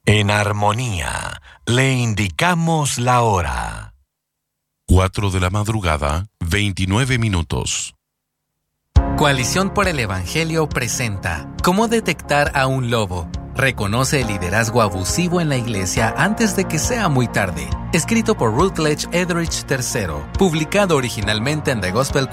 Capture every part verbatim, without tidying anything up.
En armonía, le indicamos la hora. Cuatro de la madrugada, veintinueve minutos. Coalición por el Evangelio presenta ¿Cómo detectar a un lobo? Reconoce el liderazgo abusivo en la iglesia antes de que sea muy tarde. Escrito por Rutledge Eldridge tercero, publicado originalmente en The Gospel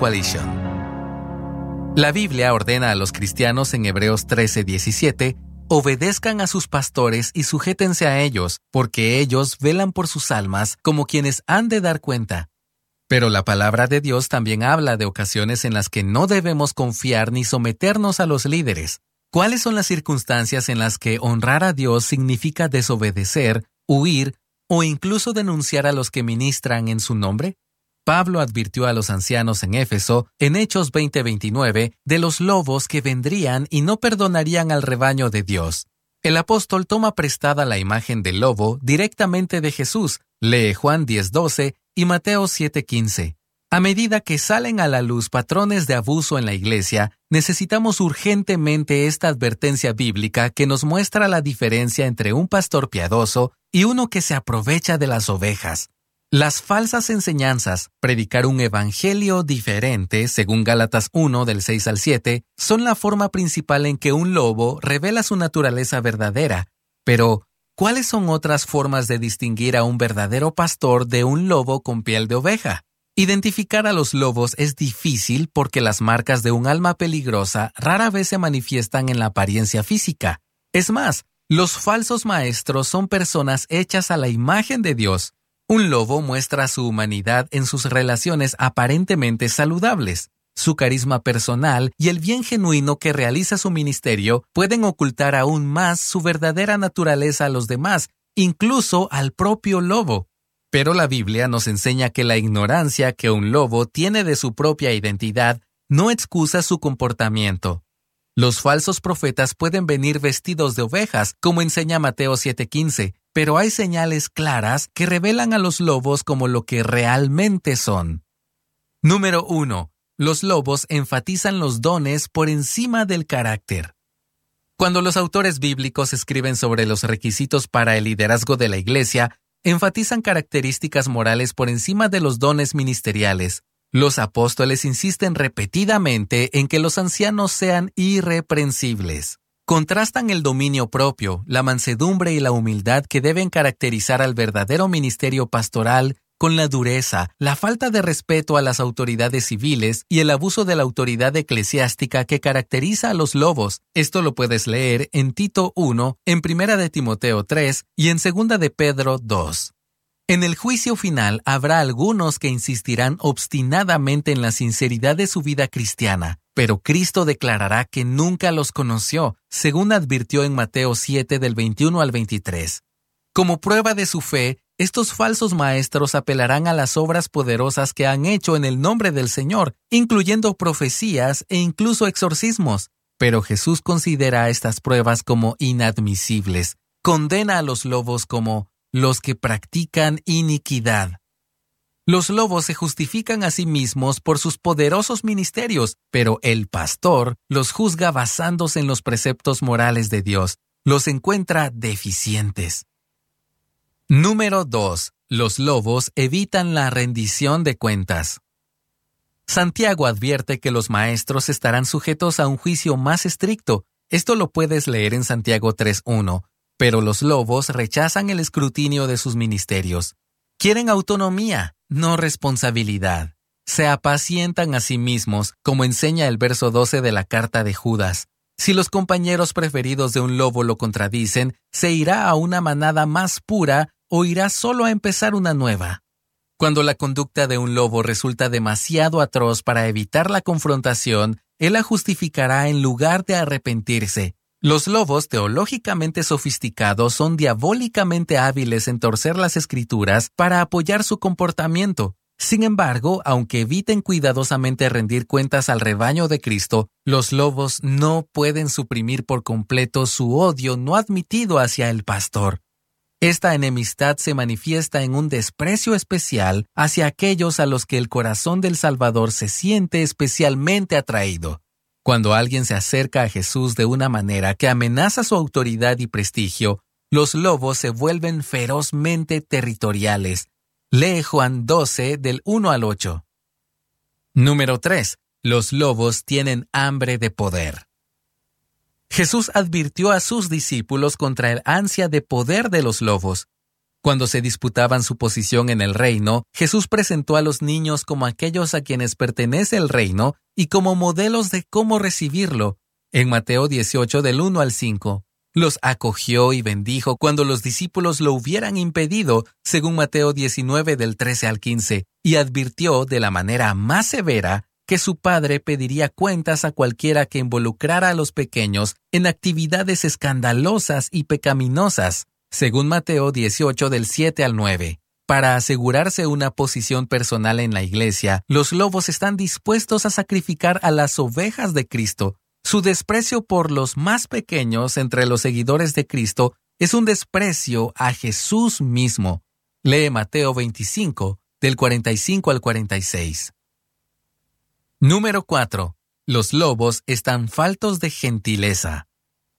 Coalition. La Biblia ordena a los cristianos en Hebreos trece diecisiete, obedezcan a sus pastores y sujétense a ellos, porque ellos velan por sus almas como quienes han de dar cuenta. Pero la palabra de Dios también habla de ocasiones en las que no debemos confiar ni someternos a los líderes. ¿Cuáles son las circunstancias en las que honrar a Dios significa desobedecer, huir o incluso denunciar a los que ministran en su nombre? Pablo advirtió a los ancianos en Éfeso, en Hechos veinte veintinueve, de los lobos que vendrían y no perdonarían al rebaño de Dios. El apóstol toma prestada la imagen del lobo directamente de Jesús, lee Juan diez doce y Mateo siete quince. A medida que salen a la luz patrones de abuso en la iglesia, necesitamos urgentemente esta advertencia bíblica que nos muestra la diferencia entre un pastor piadoso y uno que se aprovecha de las ovejas. Las falsas enseñanzas, predicar un evangelio diferente, según Gálatas uno del seis al siete, son la forma principal en que un lobo revela su naturaleza verdadera. Pero, ¿cuáles son otras formas de distinguir a un verdadero pastor de un lobo con piel de oveja? Identificar a los lobos es difícil porque las marcas de un alma peligrosa rara vez se manifiestan en la apariencia física. Es más, los falsos maestros son personas hechas a la imagen de Dios. Un lobo muestra su humanidad en sus relaciones aparentemente saludables. Su carisma personal y el bien genuino que realiza su ministerio pueden ocultar aún más su verdadera naturaleza a los demás, incluso al propio lobo. Pero la Biblia nos enseña que la ignorancia que un lobo tiene de su propia identidad no excusa su comportamiento. Los falsos profetas pueden venir vestidos de ovejas, como enseña Mateo siete quince, pero hay señales claras que revelan a los lobos como lo que realmente son. Número uno. Los lobos enfatizan los dones por encima del carácter. Cuando los autores bíblicos escriben sobre los requisitos para el liderazgo de la iglesia, enfatizan características morales por encima de los dones ministeriales. Los apóstoles insisten repetidamente en que los ancianos sean irreprensibles. Contrastan el dominio propio, la mansedumbre y la humildad que deben caracterizar al verdadero ministerio pastoral con la dureza, la falta de respeto a las autoridades civiles y el abuso de la autoridad eclesiástica que caracteriza a los lobos. Esto lo puedes leer en Tito uno, en Primera de Timoteo tres y en Segunda de Pedro dos. En el juicio final habrá algunos que insistirán obstinadamente en la sinceridad de su vida cristiana, pero Cristo declarará que nunca los conoció, según advirtió en Mateo siete del veintiuno al veintitrés. Como prueba de su fe, estos falsos maestros apelarán a las obras poderosas que han hecho en el nombre del Señor, incluyendo profecías e incluso exorcismos. Pero Jesús considera estas pruebas como inadmisibles. Condena a los lobos como los que practican iniquidad. Los lobos se justifican a sí mismos por sus poderosos ministerios, pero el pastor los juzga basándose en los preceptos morales de Dios. Los encuentra deficientes. Número dos. Los lobos evitan la rendición de cuentas. Santiago advierte que los maestros estarán sujetos a un juicio más estricto. Esto lo puedes leer en Santiago tres uno. Pero los lobos rechazan el escrutinio de sus ministerios. Quieren autonomía, no responsabilidad. Se apacientan a sí mismos, como enseña el verso doce de la carta de Judas. Si los compañeros preferidos de un lobo lo contradicen, se irá a una manada más pura o irá solo a empezar una nueva. Cuando la conducta de un lobo resulta demasiado atroz para evitar la confrontación, él la justificará en lugar de arrepentirse. Los lobos teológicamente sofisticados son diabólicamente hábiles en torcer las escrituras para apoyar su comportamiento. Sin embargo, aunque eviten cuidadosamente rendir cuentas al rebaño de Cristo, los lobos no pueden suprimir por completo su odio no admitido hacia el pastor. Esta enemistad se manifiesta en un desprecio especial hacia aquellos a los que el corazón del Salvador se siente especialmente atraído. Cuando alguien se acerca a Jesús de una manera que amenaza su autoridad y prestigio, los lobos se vuelven ferozmente territoriales. Lee Juan doce, del uno al ocho. Número tres. Los lobos tienen hambre de poder. Jesús advirtió a sus discípulos contra el ansia de poder de los lobos. Cuando se disputaban su posición en el reino, Jesús presentó a los niños como aquellos a quienes pertenece el reino y como modelos de cómo recibirlo. En Mateo dieciocho, del uno al cinco. Los acogió y bendijo cuando los discípulos lo hubieran impedido, según Mateo diecinueve, del trece al quince, y advirtió de la manera más severa que su padre pediría cuentas a cualquiera que involucrara a los pequeños en actividades escandalosas y pecaminosas, según Mateo dieciocho, del siete al nueve. Para asegurarse una posición personal en la iglesia, los lobos están dispuestos a sacrificar a las ovejas de Cristo. Su desprecio por los más pequeños entre los seguidores de Cristo es un desprecio a Jesús mismo. Lee Mateo veinticinco, del cuarenta y cinco al cuarenta y seis. Número cuatro. Los lobos están faltos de gentileza.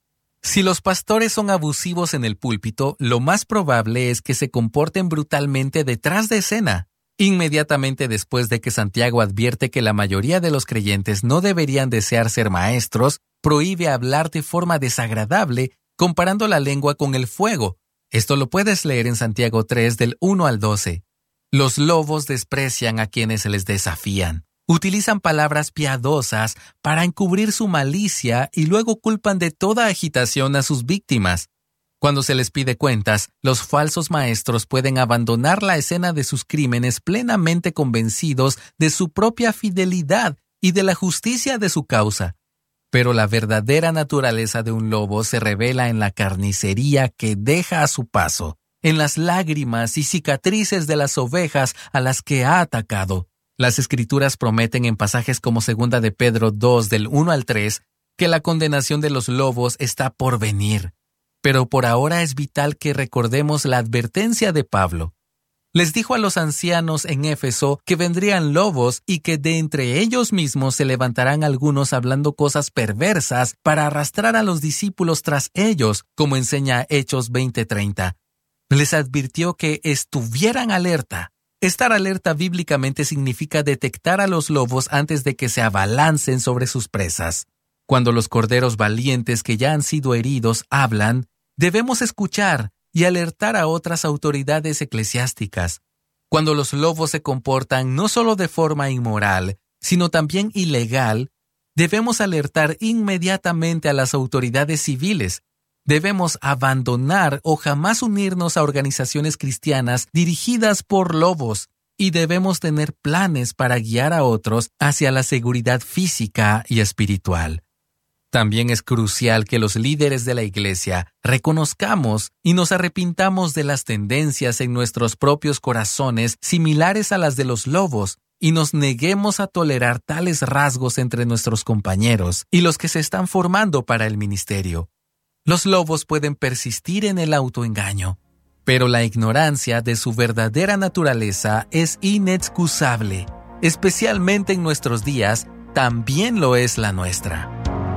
Si los pastores son abusivos en el púlpito, lo más probable es que se comporten brutalmente detrás de escena. Inmediatamente después de que Santiago advierte que la mayoría de los creyentes no deberían desear ser maestros, prohíbe hablar de forma desagradable, comparando la lengua con el fuego. Esto lo puedes leer en Santiago tres, del uno al doce. Los lobos desprecian a quienes les desafían. Utilizan palabras piadosas para encubrir su malicia y luego culpan de toda agitación a sus víctimas. Cuando se les pide cuentas, los falsos maestros pueden abandonar la escena de sus crímenes plenamente convencidos de su propia fidelidad y de la justicia de su causa. Pero la verdadera naturaleza de un lobo se revela en la carnicería que deja a su paso, en las lágrimas y cicatrices de las ovejas a las que ha atacado. Las Escrituras prometen en pasajes como segunda de Pedro dos, del uno al tres, que la condenación de los lobos está por venir. Pero por ahora es vital que recordemos la advertencia de Pablo. Les dijo a los ancianos en Éfeso que vendrían lobos y que de entre ellos mismos se levantarán algunos hablando cosas perversas para arrastrar a los discípulos tras ellos, como enseña Hechos veinte treinta. Les advirtió que estuvieran alerta. Estar alerta bíblicamente significa detectar a los lobos antes de que se abalancen sobre sus presas. Cuando los corderos valientes que ya han sido heridos hablan, debemos escuchar y alertar a otras autoridades eclesiásticas. Cuando los lobos se comportan no solo de forma inmoral, sino también ilegal, debemos alertar inmediatamente a las autoridades civiles. Debemos abandonar o jamás unirnos a organizaciones cristianas dirigidas por lobos y debemos tener planes para guiar a otros hacia la seguridad física y espiritual. También es crucial que los líderes de la iglesia reconozcamos y nos arrepintamos de las tendencias en nuestros propios corazones similares a las de los lobos y nos neguemos a tolerar tales rasgos entre nuestros compañeros y los que se están formando para el ministerio. Los lobos pueden persistir en el autoengaño, pero la ignorancia de su verdadera naturaleza es inexcusable. Especialmente en nuestros días, también lo es la nuestra.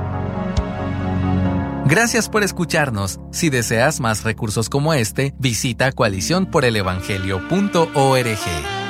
Gracias por escucharnos. Si deseas más recursos como este, visita coalición por el evangelio punto org.